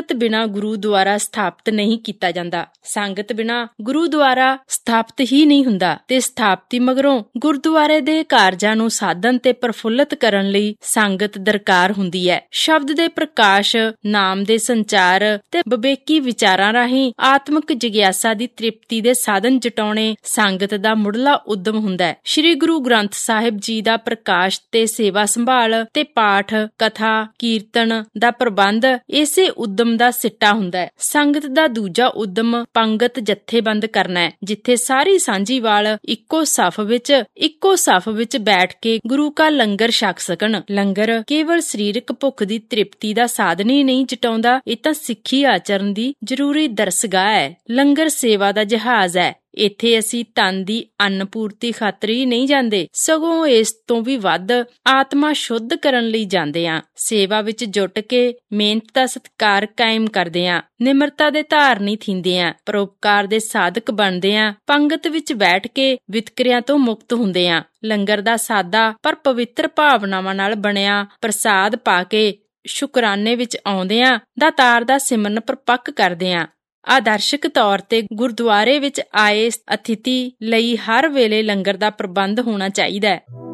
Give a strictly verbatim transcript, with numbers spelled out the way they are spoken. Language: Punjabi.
ਸੰਗਤ ਬਿਨਾਂ ਗੁਰੂ ਦੁਆਰਾ ਸਥਾਪਿਤ ਨਹੀਂ ਕੀਤਾ ਜਾਂਦਾ। ਸੰਗਤ ਬਿਨਾਂ ਗੁਰੂ ਦੁਆਰਾ ਸਥਾਪਿਤ ਹੀ ਨਹੀਂ ਹੁੰਦਾ ਤੇ ਸਥਾਪਤੀ ਮਗਰੋਂ ਗੁਰਦੁਆਰੇ ਦੇ ਕਾਰਜਾਂ ਨੂੰ ਸਾਧਨ ਤੇ ਪ੍ਰਫੁੱਲਤ ਕਰਨ ਲਈ ਸੰਗਤ ਦਰਕਾਰ ਹੁੰਦੀ ਹੈ। ਸ਼ਬਦ ਦੇ ਪ੍ਰਕਾਸ਼, ਨਾਮ ਦੇ ਸੰਚਾਰ ਤੇ ਵਿਵੇਕੀ ਵਿਚਾਰਾਂ ਰਾਹੀਂ ਆਤਮਿਕ ਜਿਗਿਆਸਾ ਦੀ ਤ੍ਰਿਪਤੀ ਦੇ ਸਾਧਨ ਜਟਾਉਣੇ ਸੰਗਤ ਦਾ ਮੁੱਢਲਾ ਉਦਮ ਹੁੰਦਾ ਹੈ। ਸ੍ਰੀ ਗੁਰੂ ਗ੍ਰੰਥ ਸਾਹਿਬ ਜੀ ਦਾ ਪ੍ਰਕਾਸ਼ ਤੇ ਸੇਵਾ ਸੰਭਾਲ ਤੇ ਪਾਠ, ਕਥਾ, ਕੀਰਤਨ ਦਾ ਪ੍ਰਬੰਧ ਇਸੇ ਉਦਮ ਦਾ ਸਿੱਟਾ ਹੁੰਦਾ ਹੈ। ਸੰਗਤ ਦਾ ਦੂਜਾ ਉਦਮ ਪੰਗਤ ਜਥੇਬੰਦ ਕਰਨਾ ਹੈ, ਜਿੱਥੇ ਸਾਰੀ ਸਾਂਝੀਵਾਲ ਇੱਕੋ ਸਫ਼ ਵਿੱਚ ਇੱਕੋ ਸਫ਼ ਵਿੱਚ ਬੈਠ ਕੇ ਗੁਰੂ ਕਾ ਲੰਗਰ ਛਕ ਸਕਣ। ਲੰਗਰ ਕੇਵਲ ਸਰੀਰਕ ਭੁੱਖ ਦੀ ਤ੍ਰਿਪਤੀ ਦਾ ਸਾਧਨ ਹੀ ਨਹੀਂ ਜਟਾਉਂਦਾ, ਇਹ ਤਾਂ ਸਿੱਖੀ ਆਚਰਨ ਦੀ ਜ਼ਰੂਰੀ ਦਰਸਗਾਹ ਹੈ। ਲੰਗਰ ਸੇਵਾ ਦਾ ਜਹਾਜ਼ ਹੈ। ਇੱਥੇ ਅਸੀਂ ਤਨ ਦੀ ਅੰਨ ਪੂਰਤੀ ਖਾਤਰ ਹੀ ਨਹੀਂ ਜਾਂਦੇ, ਸਗੋਂ ਇਸ ਤੋਂ ਵੀ ਵੱਧ ਆਤਮਾ ਸ਼ੁੱਧ ਕਰਨ ਲਈ ਜਾਂਦੇ ਹਾਂ। ਸੇਵਾ ਵਿੱਚ ਜੁਟ ਕੇ ਮਿਹਨਤ ਦਾ ਸਤਿਕਾਰ ਕਾਇਮ ਕਰਦੇ ਹਾਂ, ਨਿਮਰਤਾ ਦੇ ਧਾਰਨੀ ਥੀਂਦੇ ਹਾਂ, ਪਰਉਪਕਾਰ ਦੇ ਸਾਧਕ ਬਣਦੇ ਹਾਂ। ਪੰਗਤ ਵਿੱਚ ਬੈਠ ਕੇ ਵਿਤਕਰਿਆਂ ਤੋਂ ਮੁਕਤ ਹੁੰਦੇ ਹਾਂ। ਲੰਗਰ ਦਾ ਸਾਦਾ ਪਰ ਪਵਿੱਤਰ ਭਾਵਨਾਵਾਂ ਨਾਲ ਬਣਿਆ ਪ੍ਰਸਾਦ ਪਾ ਕੇ ਸ਼ੁਕਰਾਨੇ ਵਿੱਚ ਆਉਂਦੇ ਹਾਂ, ਦਾਤਾਰ ਦਾ ਸਿਮਰਨ ਪ੍ਰਪੱਕ ਕਰਦੇ ਹਾਂ। ਆਦਰਸ਼ਕ ਤੌਰ ਤੇ ਗੁਰਦੁਆਰੇ ਵਿੱਚ ਆਏ ਅਤਿਥੀ ਲਈ ਹਰ ਵੇਲੇ ਲੰਗਰ ਦਾ ਪ੍ਰਬੰਧ ਹੋਣਾ ਚਾਹੀਦਾ ਹੈ।